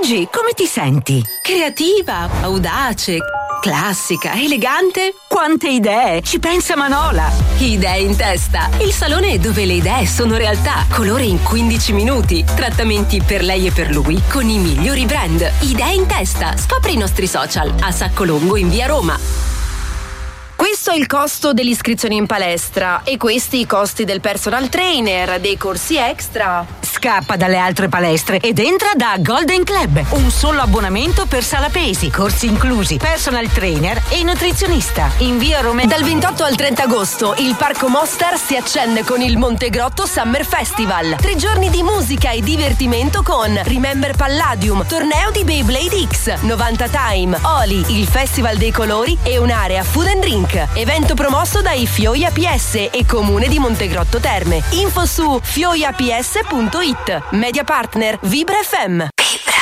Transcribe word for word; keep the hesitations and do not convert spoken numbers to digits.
Oggi come ti senti? Creativa, audace, classica, elegante. Quante idee! Ci pensa Manola! Idee in testa. Il salone dove le idee sono realtà. Colore in quindici minuti. Trattamenti per lei e per lui con i migliori brand. Idee in testa. Scopri i nostri social a Saccolongo in via Roma. Questo è il costo dell'iscrizione in palestra e questi i costi del personal trainer, dei corsi extra. Scappa dalle altre palestre ed entra da Golden Club. Un solo abbonamento per sala pesi, corsi inclusi, personal trainer e nutrizionista. In via Roma. Dal ventotto al trenta agosto il Parco Mostar si accende con il Montegrotto Summer Festival. Tre giorni di musica e divertimento con Remember Palladium, torneo di Beyblade X, novanta Time, Oli, il Festival dei Colori e un'area food and drink. Evento promosso dai Fioia P S e Comune di Montegrotto Terme. Info su fioia p s punto it. Media partner Vibra F M. Vibra.